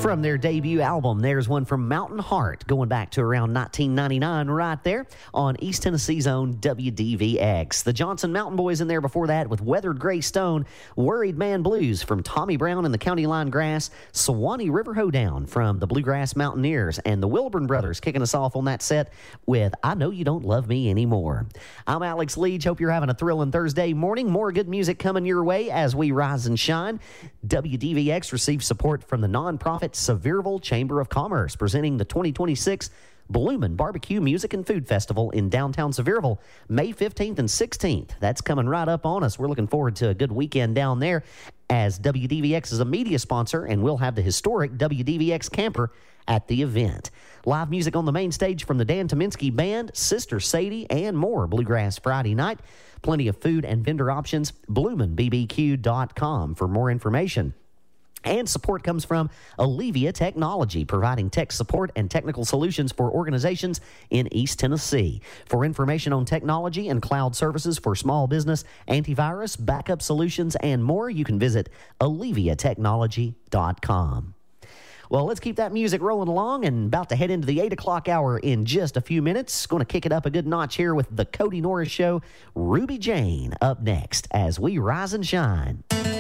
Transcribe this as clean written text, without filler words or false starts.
From their debut album, there's one from Mountain Heart, going back to around 1999 right there on East Tennessee's own WDVX. The Johnson Mountain Boys in there before that with Weathered Gray Stone, Worried Man Blues from Tommy Brown and the County Line Grass, Sewanee River Hoedown from the Bluegrass Mountaineers, and the Wilburn Brothers kicking us off on that set with I Know You Don't Love Me Anymore. I'm Alex Leach. Hope you're having a thrilling Thursday morning. More good music coming your way as we rise and shine. WDVX receives support from the nonprofit Sevierville Chamber of Commerce, presenting the 2026 Bloomin' Barbecue Music and Food Festival in downtown Sevierville, May 15th and 16th. That's coming right up on us. We're looking forward to a good weekend down there, as WDVX is a media sponsor, and we'll have the historic WDVX camper at the event. Live music on the main stage from the Dan Tominski Band, Sister Sadie, and more. Bluegrass Friday night. Plenty of food and vendor options. BlumenBBQ.com for more information. And support comes from Allevia Technology, providing tech support and technical solutions for organizations in East Tennessee. For information on technology and cloud services for small business, antivirus, backup solutions, and more, you can visit AlleviaTechnology.com. Well, let's keep that music rolling along, and about to head into the 8 o'clock hour in just a few minutes. Going to kick it up a good notch here with the Cody Norris Show. Ruby Jane up next as we rise and shine.